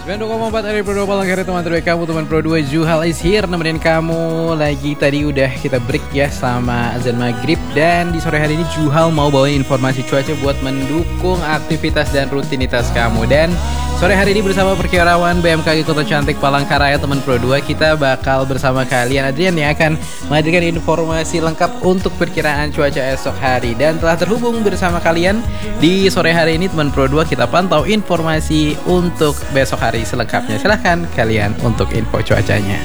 92,4 dari Pro 2 Palangkaraya, teman terbaik kamu, teman Pro 2. Juhal is here nemenin kamu lagi. Tadi udah kita break ya sama azan maghrib. Dan di sore hari ini Juhal mau bawain informasi cuaca buat mendukung aktivitas dan rutinitas kamu. Dan sore hari ini bersama perkirawan BMKG Kota Cantik Palangkaraya, teman Pro 2, kita bakal bersama kalian Adrian yang akan menghadirkan informasi lengkap untuk perkiraan cuaca esok hari. Dan telah terhubung bersama kalian di sore hari ini teman Pro 2, kita pantau informasi untuk besok hari selengkapnya. Silahkan kalian untuk info cuacanya.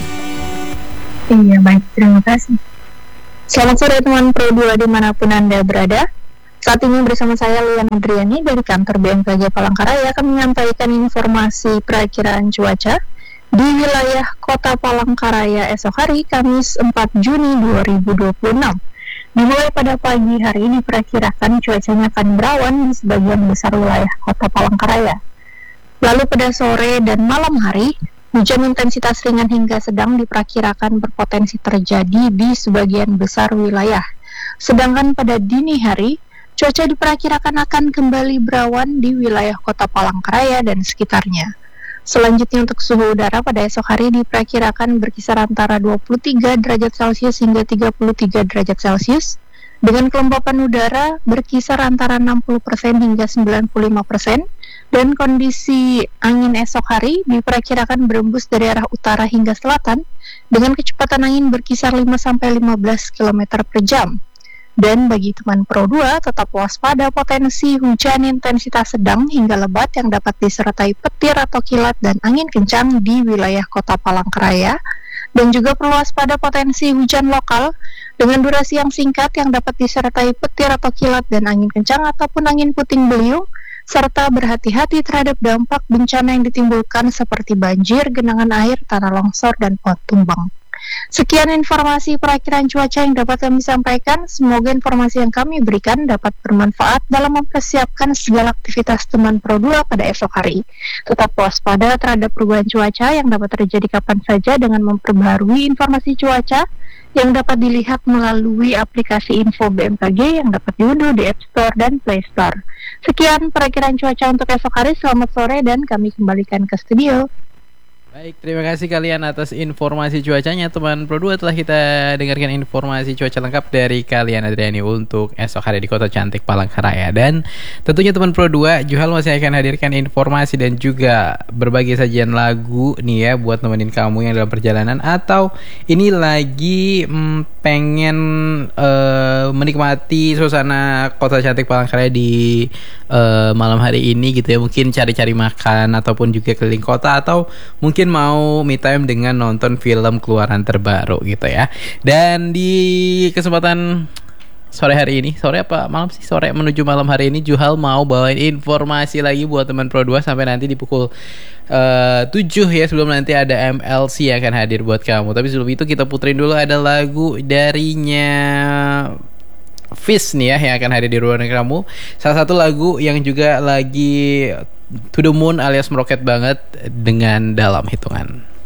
Iya, baik, terima kasih. Selamat sore teman Pro 2 dimanapun Anda berada. Saat ini bersama saya Lian Adriani dari kantor BMKG Palangkaraya akan menyampaikan informasi perakiraan cuaca di wilayah Kota Palangkaraya esok hari Kamis 4 Juni 2026. Dimulai pada pagi hari ini diperkirakan cuacanya akan berawan di sebagian besar wilayah Kota Palangkaraya. Lalu pada sore dan malam hari, hujan intensitas ringan hingga sedang diperkirakan berpotensi terjadi di sebagian besar wilayah. Sedangkan pada dini hari, cuaca diperkirakan akan kembali berawan di wilayah Kota Palangkaraya dan sekitarnya. Selanjutnya untuk suhu udara pada esok hari diperkirakan berkisar antara 23 derajat Celcius hingga 33 derajat Celcius, dengan kelembapan udara berkisar antara 60% hingga 95%, dan kondisi angin esok hari diperkirakan berembus dari arah utara hingga selatan dengan kecepatan angin berkisar 5-15 km per jam. Dan bagi teman Pro 2, tetap waspada potensi hujan intensitas sedang hingga lebat yang dapat disertai petir atau kilat dan angin kencang di wilayah Kota Palangkaraya. Dan juga perlu waspada potensi hujan lokal dengan durasi yang singkat yang dapat disertai petir atau kilat dan angin kencang ataupun angin puting beliung, serta berhati-hati terhadap dampak bencana yang ditimbulkan seperti banjir, genangan air, tanah longsor, dan pohon tumbang. Sekian informasi perakiraan cuaca yang dapat kami sampaikan. Semoga informasi yang kami berikan dapat bermanfaat dalam mempersiapkan segala aktivitas teman Pro 2 pada esok hari. Tetap waspada terhadap perubahan cuaca yang dapat terjadi kapan saja dengan memperbaharui informasi cuaca yang dapat dilihat melalui aplikasi info BMKG yang dapat diunduh di App Store dan Play Store. Sekian perakiraan cuaca untuk esok hari. Selamat sore dan kami kembalikan ke studio. Baik, terima kasih kalian atas informasi cuacanya teman Pro 2. Telah kita dengarkan informasi cuaca lengkap dari kalian Adriani untuk esok hari di Kota Cantik Palangkaraya. Dan tentunya teman Pro 2, Juhal masih akan hadirkan informasi dan juga berbagai sajian lagu nih ya buat nemenin kamu yang dalam perjalanan atau ini lagi pengen menikmati suasana Kota Cantik Palangkaraya di malam hari ini gitu ya. Mungkin cari-cari makan ataupun juga keliling kota atau mungkin mau me time dengan nonton film keluaran terbaru gitu ya. Dan di kesempatan sore hari ini, sore apa malam sih? Sore menuju malam hari ini Juhal mau bawain informasi lagi buat teman Pro 2 sampai nanti di pukul 7 ya, sebelum nanti ada MLC yang akan hadir buat kamu. Tapi sebelum itu kita puterin dulu ada lagu darinya Fish nih ya yang akan hadir di ruangan kamu. Salah satu lagu yang juga lagi to the moon alias meroket banget dengan Dalam Hitungan.